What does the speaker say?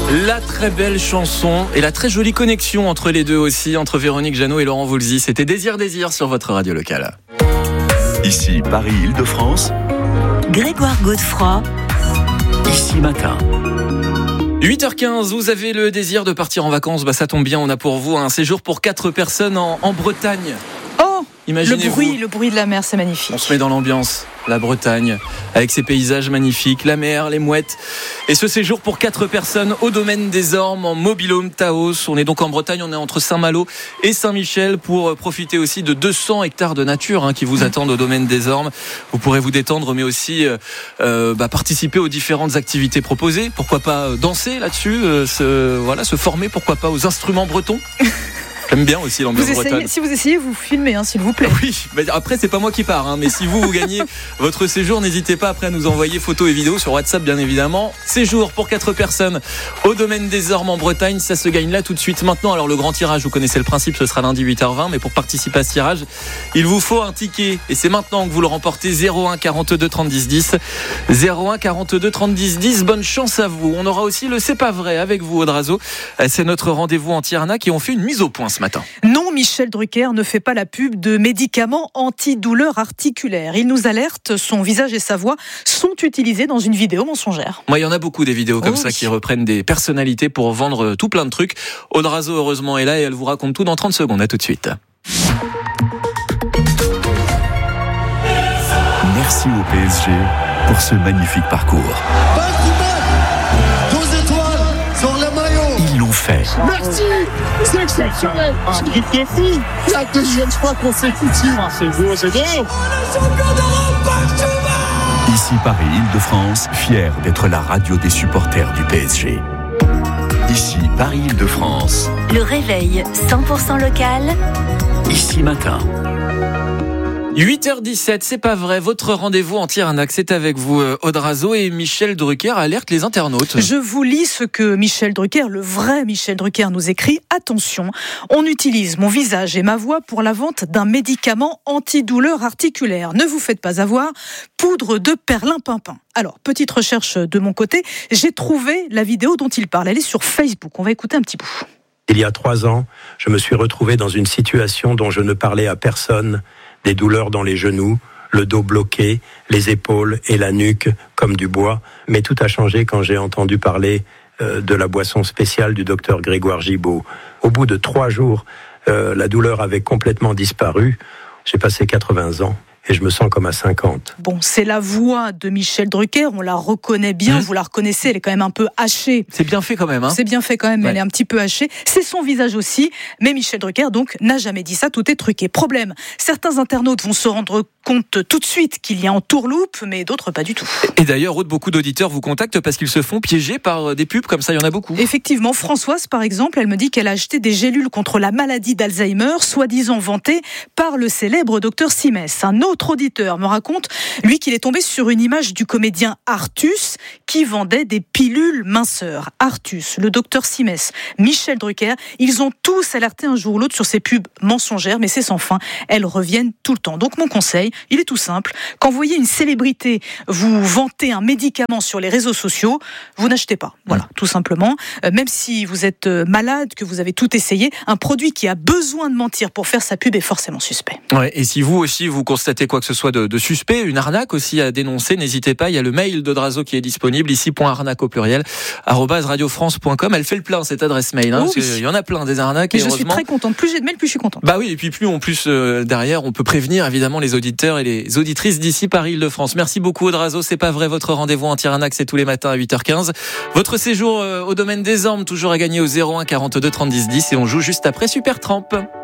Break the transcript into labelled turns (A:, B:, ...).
A: La très belle chanson et la très jolie connexion entre les deux aussi, entre Véronique Jeannot et Laurent Voulzy. C'était Désir sur votre radio locale.
B: Ici Paris, Île-de-France.
C: Grégoire Godefroy.
B: Ici Matin.
A: 8h15, vous avez le désir de partir en vacances, ça tombe bien, on a pour vous un séjour pour 4 personnes en Bretagne.
D: Oh,
A: imaginez-vous.
D: Le bruit de la mer, c'est magnifique.
A: On se met dans l'ambiance, la Bretagne, avec ses paysages magnifiques, la mer, les mouettes. Et ce séjour pour 4 personnes au domaine des Ormes, en mobil-home Taos. On est donc en Bretagne, on est entre Saint-Malo et Saint-Michel pour profiter aussi de 200 hectares de nature qui vous attendent au domaine des Ormes. Vous pourrez vous détendre, mais aussi participer aux différentes activités proposées. Pourquoi pas danser là-dessus, se former, pourquoi pas aux instruments bretons. J'aime bien aussi l'ambiance bretonne.
D: Si vous essayez, vous filmez, s'il vous plaît.
A: Oui, mais après c'est pas moi qui pars, mais si vous gagnez votre séjour, n'hésitez pas après à nous envoyer photos et vidéos sur WhatsApp, bien évidemment. Séjour pour 4 personnes au domaine des Ormes en Bretagne, ça se gagne là tout de suite. Maintenant, alors le grand tirage, vous connaissez le principe, ce sera lundi 8h20, mais pour participer à ce tirage, il vous faut un ticket et c'est maintenant que vous le remportez. 01 42 30 10 10, 01 42 30 10 10. Bonne chance à vous. On aura aussi le C'est pas vrai avec vous, Audrazo. C'est notre rendez-vous anti-arnaque et on fait une mise au point matin.
D: Non, Michel Drucker ne fait pas la pub de médicaments antidouleurs articulaires. Il nous alerte, son visage et sa voix sont utilisés dans une vidéo mensongère.
A: Moi, il y en a beaucoup des vidéos comme ça qui reprennent des personnalités pour vendre tout plein de trucs. Audrazo, heureusement, est là et elle vous raconte tout dans 30 secondes. À tout de suite.
B: Merci au PSG pour ce magnifique parcours. Ils l'ont fait.
E: Merci, c'est exceptionnel. La deuxième fois consécutive. C'est beau, c'est beau.
B: Ici Paris, Île-de-France, fier d'être la radio des supporters du PSG. Ici Paris, Île-de-France.
C: Le réveil 100% local.
B: Ici Matin.
A: 8h17, c'est pas vrai, votre rendez-vous anti-arnaque, c'est avec vous Audrazo et Michel Drucker alerte les internautes.
D: Je vous lis ce que Michel Drucker, le vrai Michel Drucker nous écrit. Attention, on utilise mon visage et ma voix pour la vente d'un médicament antidouleur articulaire. Ne vous faites pas avoir, poudre de perlimpinpin. Alors, petite recherche de mon côté, j'ai trouvé la vidéo dont il parle, elle est sur Facebook, on va écouter un petit bout.
F: Il y a 3 ans, je me suis retrouvé dans une situation dont je ne parlais à personne. Des douleurs dans les genoux, le dos bloqué, les épaules et la nuque comme du bois. Mais tout a changé quand j'ai entendu parler de la boisson spéciale du docteur Grégoire Gibault. Au bout de 3 jours, la douleur avait complètement disparu. J'ai passé 80 ans. Et je me sens comme à 50.
D: Bon, c'est la voix de Michel Drucker, on la reconnaît bien, vous la reconnaissez, elle est quand même un peu hachée.
A: C'est bien fait quand même.
D: C'est bien fait quand même, mais elle est un petit peu hachée. C'est son visage aussi, mais Michel Drucker donc n'a jamais dit ça, tout est truqué. Problème, certains internautes vont se rendre compte tout de suite qu'il y a en tourloupe, mais d'autres pas du tout.
A: Et d'ailleurs, beaucoup d'auditeurs vous contactent parce qu'ils se font piéger par des pubs comme ça, il y en a beaucoup.
D: Effectivement, Françoise par exemple, elle me dit qu'elle a acheté des gélules contre la maladie d'Alzheimer, soi-disant vantées par le célèbre docteur Simès. Un autre auditeur me raconte, lui, qu'il est tombé sur une image du comédien Artus qui vendait des pilules minceurs. Artus, le docteur Simès, Michel Drucker, ils ont tous alerté un jour ou l'autre sur ces pubs mensongères, mais c'est sans fin. Elles reviennent tout le temps. Donc mon conseil, il est tout simple. Quand vous voyez une célébrité vous vanter un médicament sur les réseaux sociaux, vous n'achetez pas. Voilà, tout simplement. Même si vous êtes malade, que vous avez tout essayé, un produit qui a besoin de mentir pour faire sa pub est forcément suspect.
A: Ouais, et si vous aussi, vous constatez quoi que ce soit de suspect, une arnaque aussi à dénoncer, n'hésitez pas, il y a le mail d'Audrazo qui est disponible, ici .arnaque au pluriel, @radiofrance.com. Elle fait le plein, cette adresse mail, parce qu'il y en a plein des arnaques.
D: Et je suis très contente. Plus j'ai de mails, plus je suis contente.
A: Bah oui, et puis plus en plus derrière, on peut prévenir évidemment les auditeurs et les auditrices d'ici Paris Île-de-France. Merci beaucoup Audrazo, c'est pas vrai, votre rendez-vous anti-arnaque, c'est tous les matins à 8h15. Votre séjour au domaine des Ormes, toujours à gagner au 01 42 30 10 10 et on joue juste après Supertramp.